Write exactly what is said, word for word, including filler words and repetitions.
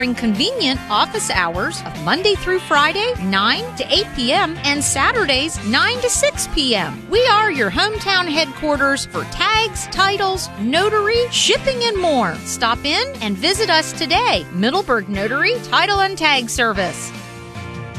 Convenient office hours of Monday through Friday, nine to eight p.m. and Saturdays, nine to six p.m. We are your hometown headquarters for tags, titles, notary, shipping, and more. Stop in and visit us today. Middleburg Notary Title and Tag Service.